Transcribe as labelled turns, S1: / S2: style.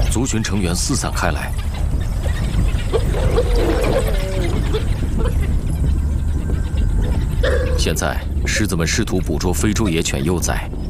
S1: 族群成员四散开来。现在，狮子们试图捕捉非洲野犬幼崽，